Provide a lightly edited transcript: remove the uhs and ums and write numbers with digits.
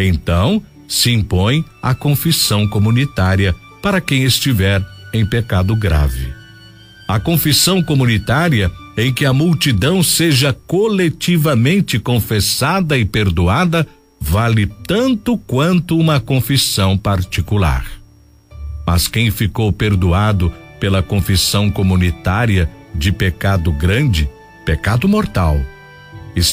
Então, se impõe a confissão comunitária para quem estiver em pecado grave. A confissão comunitária, em que a multidão seja coletivamente confessada e perdoada, vale tanto quanto uma confissão particular. Mas quem ficou perdoado pela confissão comunitária de pecado grande, pecado mortal,